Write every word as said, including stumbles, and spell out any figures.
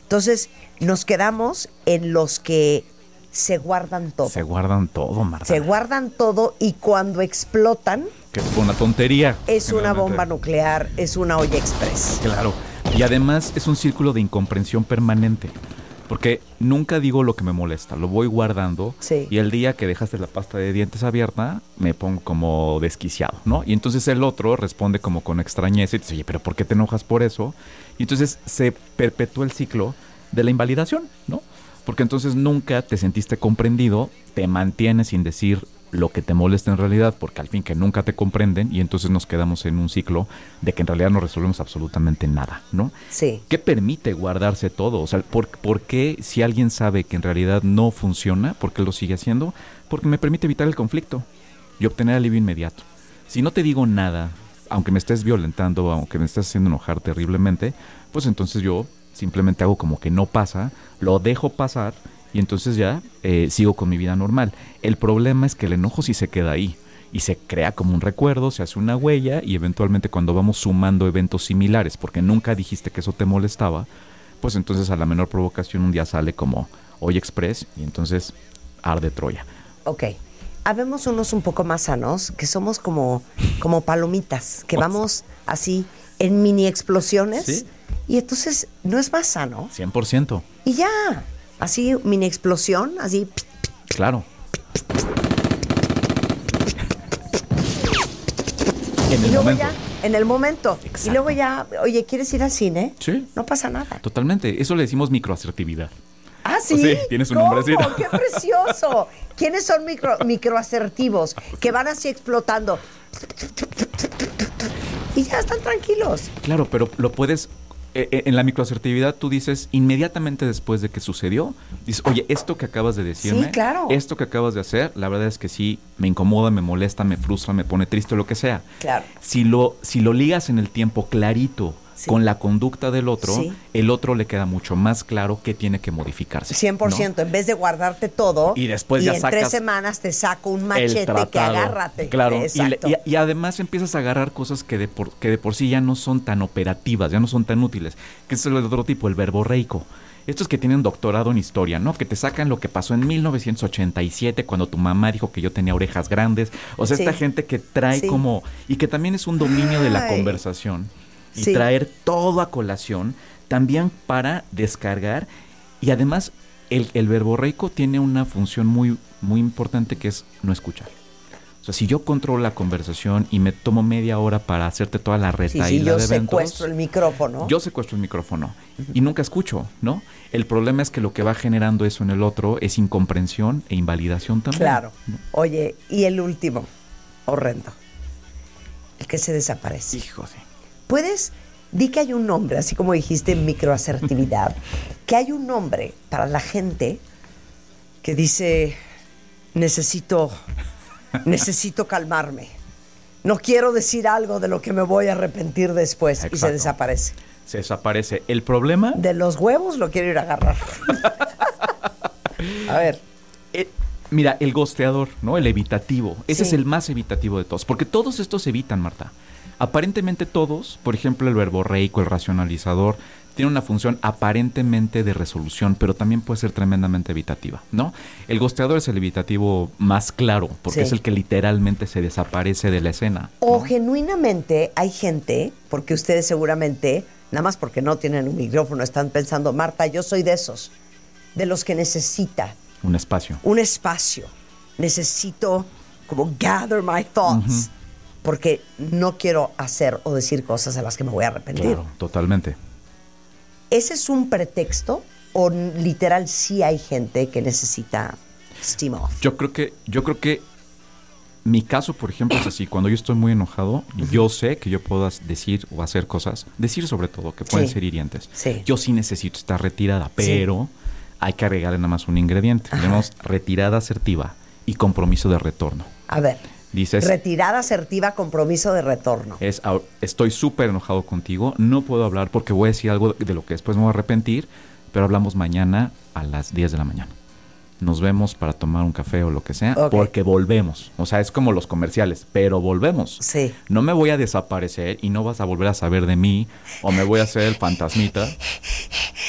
Entonces, nos quedamos en los que se guardan todo. Se guardan todo, Marta. Se guardan todo y cuando explotan... Que es una tontería. Es una bomba nuclear, es una olla express. Claro. Y además es un círculo de incomprensión permanente. Porque nunca digo lo que me molesta, lo voy guardando. Sí. Y el día que dejaste la pasta de dientes abierta, me pongo como desquiciado, ¿no? Y entonces el otro responde como con extrañeza y dice, oye, ¿pero por qué te enojas por eso? Y entonces se perpetúa el ciclo de la invalidación, ¿no? Porque entonces nunca te sentiste comprendido, te mantienes sin decir lo que te molesta en realidad, porque al fin que nunca te comprenden, y entonces nos quedamos en un ciclo de que en realidad no resolvemos absolutamente nada, ¿no? Sí. ¿Qué permite guardarse todo? O sea, ¿por, ¿por qué si alguien sabe que en realidad no funciona, por qué lo sigue haciendo? Porque me permite evitar el conflicto y obtener alivio inmediato. Si no te digo nada, aunque me estés violentando, aunque me estés haciendo enojar terriblemente, pues entonces yo simplemente hago como que no pasa, lo dejo pasar y entonces ya eh, sigo con mi vida normal. El problema es que el enojo sí se queda ahí y se crea como un recuerdo, se hace una huella y eventualmente cuando vamos sumando eventos similares, porque nunca dijiste que eso te molestaba, pues entonces a la menor provocación un día sale como Olla Express y entonces arde Troya. Ok. Habemos unos un poco más sanos, que somos como, como palomitas, que vamos así en mini explosiones. ¿Sí? Y entonces no es más sano. cien por ciento. Y ya, así mini explosión, así. Claro. En y el luego momento. ya, en el momento. Exacto. Y luego ya, oye, ¿quieres ir al cine? Sí. No pasa nada. Totalmente. Eso le decimos microasertividad. Ah, sí. Sí, tiene su ¿Cómo? nombrecito. ¡Qué precioso! ¿Quiénes son micro, microasertivos? Que van así explotando. Y ya están tranquilos. Claro, pero lo puedes... Eh, en la microasertividad tú dices, inmediatamente después de que sucedió, dices, oye, esto que acabas de decirme, Sí, claro. esto que acabas de hacer, la verdad es que sí, me incomoda, me molesta, me frustra, me pone triste, lo que sea. Claro. Si lo, si lo ligas en el tiempo clarito, sí, con la conducta del otro, sí, el otro le queda mucho más claro que tiene que modificarse. cien por ciento, ¿no? En vez de guardarte todo y después y ya en sacas tres semanas te saco un machete que agárrate. Claro, y, le, exacto. y, y además empiezas a agarrar cosas que de, por, que de por sí ya no son tan operativas, ya no son tan útiles, que es el otro tipo, el verborreico. Estos que tienen doctorado en historia, ¿no? Que te sacan lo que pasó en mil novecientos ochenta y siete cuando tu mamá dijo que yo tenía orejas grandes. O sea, Sí. esta gente que trae Sí. como... Y que también es un dominio de la Ay. conversación. Y Sí. traer todo a colación también para descargar. Y además el, el verborreico tiene una función muy, muy importante que es no escuchar. O sea, si yo controlo la conversación y me tomo media hora para hacerte toda la Sí, retaíla sí, yo de eventos, secuestro el micrófono. yo secuestro el micrófono y nunca escucho, ¿no? El problema es que lo que va generando eso en el otro es incomprensión e invalidación también. Claro. ¿no? Oye, y el último, horrendo, el que se desaparece. Hijo, sí. ¿Puedes? Di que hay un nombre, así como dijiste microasertividad, que hay un nombre para la gente que dice, necesito, necesito calmarme. No quiero decir algo de lo que me voy a arrepentir después. Exacto. Y se desaparece. Se desaparece. El problema... De los huevos lo quiero ir a agarrar. A ver. Eh, mira, el gosteador, ¿no? El evitativo. Ese Sí. es el más evitativo de todos. Porque todos estos evitan, Marta. Aparentemente todos, por ejemplo, el verborreico, el racionalizador, tiene una función aparentemente de resolución, pero también puede ser tremendamente evitativa, ¿no? El gosteador es el evitativo más claro, porque Sí. es el que literalmente se desaparece de la escena. O ¿no? genuinamente hay gente, porque ustedes seguramente, nada más porque no tienen un micrófono, están pensando, Marta, yo soy de esos, de los que necesita Un espacio. un espacio. Necesito como gather my thoughts. Ujú. Porque no quiero hacer o decir cosas a las que me voy a arrepentir. Claro, totalmente. ¿Ese es un pretexto o literal sí hay gente que necesita steam off? Yo creo que, yo creo que mi caso, por ejemplo, es así. Cuando yo estoy muy enojado, uh-huh. yo sé que yo puedo decir o hacer cosas, decir sobre todo, que pueden sí. ser hirientes. Sí. Yo sí necesito estar retirada, pero sí. hay que agregarle nada más un ingrediente. Tenemos retirada asertiva y compromiso de retorno. A ver. Dices, retirada asertiva, compromiso de retorno. Es, estoy súper enojado contigo, no puedo hablar porque voy a decir algo de lo que después me voy a arrepentir, pero hablamos mañana a las diez de la mañana. Nos vemos para tomar un café o lo que sea, okay. porque volvemos. O sea, es como los comerciales, pero volvemos. Sí. No me voy a desaparecer y no vas a volver a saber de mí o me voy a hacer el fantasmita.